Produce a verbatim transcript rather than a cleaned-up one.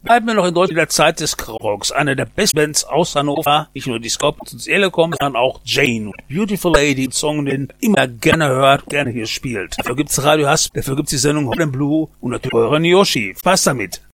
Bleiben wir noch in Deutschland in der Zeit des Krautrocks. Eine der besten Bands aus Hannover, nicht nur die Scorpions und Elecom, sondern auch Jane. Beautiful Lady, ein Song, den immer gerne hört, gerne hier spielt. Dafür gibt's Radio Hass, dafür gibt's die Sendung Hot and Blue und natürlich euren Yoshi. Spaß damit!